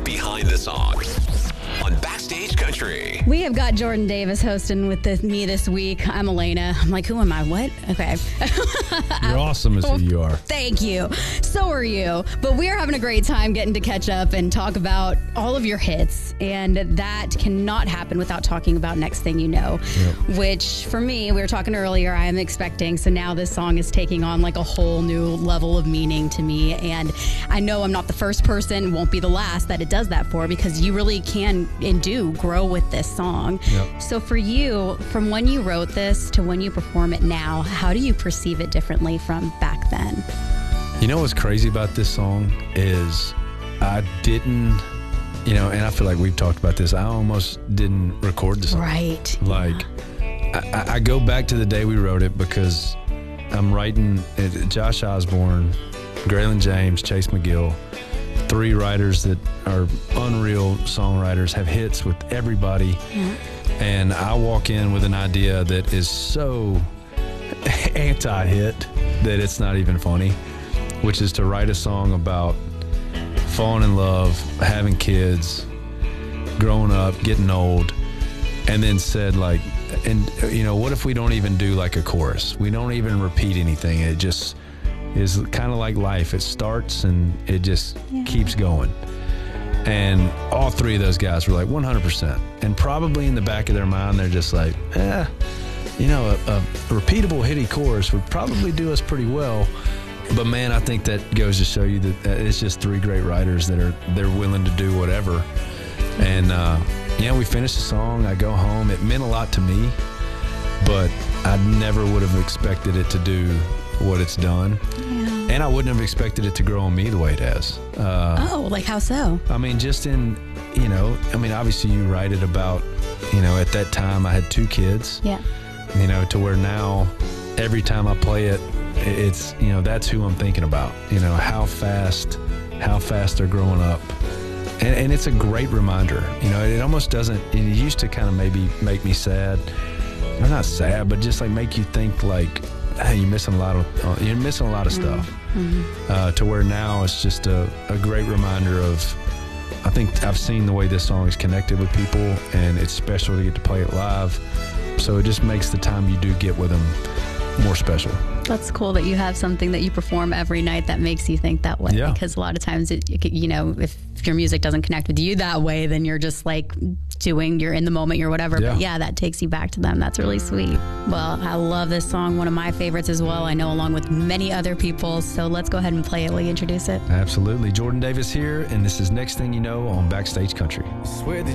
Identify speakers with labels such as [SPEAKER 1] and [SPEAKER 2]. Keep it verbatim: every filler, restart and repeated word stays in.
[SPEAKER 1] behind the song on Backstage Country.
[SPEAKER 2] We have got Jordan Davis hosting with the, me this week. I'm Elena. I'm like, who am I? What? Okay.
[SPEAKER 3] You're awesome as who you are.
[SPEAKER 2] Thank you. So are you. But we're having a great time getting to catch up and talk about all of your hits. And that cannot happen without talking about Next Thing You Know, yep. Which for me, we were talking earlier, I am expecting. So now this song is taking on like a whole new level of meaning to me. And I know I'm not the first person, won't be the last that it does that for, because you really can and do grow with this song. Yep. So for you, from when you wrote this to when you perform it now, how do you perceive it differently from back then?
[SPEAKER 3] You know what's crazy about this song is I didn't, you know, and I feel like we've talked about this, I almost didn't record the song.
[SPEAKER 2] Right.
[SPEAKER 3] Like, yeah. I, I go back to the day we wrote it because I'm writing it, Josh Osborne, Graylin James, Chase McGill, three writers that are unreal songwriters, have hits with everybody. Yeah. And I walk in with an idea that is so anti-hit that it's not even funny, which is to write a song about falling in love, having kids, growing up, getting old, and then said like, and you know, what if we don't even do like a chorus? We don't even repeat anything. It just is kind of like life. It starts and it just yeah. keeps going. And all three of those guys were like one hundred percent. And probably in the back of their mind, they're just like, eh, you know, a, a repeatable hitty chorus would probably do us pretty well. But man, I think that goes to show you that it's just three great writers that are they're willing to do whatever. And uh, yeah, we finished the song. I go home. It meant a lot to me, but I never would have expected it to do what it's done. Yeah. And I wouldn't have expected it to grow on me the way it has.
[SPEAKER 2] Uh, oh, like how so?
[SPEAKER 3] I mean, just in, you know, I mean, obviously you write it about, you know, at that time I had two kids. Yeah. You know, to where now every time I play it, it's, you know, that's who I'm thinking about. You know, how fast, how fast they're growing up. And, and it's a great reminder. You know, it almost doesn't, it used to kind of maybe make me sad. Or not sad, but just like make you think like, hey, you're missing a lot of uh, you're missing a lot of stuff. Mm-hmm. uh, to where now it's just a, a great reminder of, I think I've seen the way this song is connected with people, and it's special to get to play it live. So it just makes the time you do get with them more special.
[SPEAKER 2] That's cool that you have something that you perform every night that makes you think that way. Yeah. Because a lot of times, it, you know, if your music doesn't connect with you that way, then you're just like doing, you're in the moment, you're whatever. Yeah. But yeah, that takes you back to them. That's really sweet. Well, I love this song. One of my favorites as well. I know along with many other people. So let's go ahead and play it. Will you introduce it?
[SPEAKER 3] Absolutely. Jordan Davis here, and this is Next Thing You Know on Backstage Country.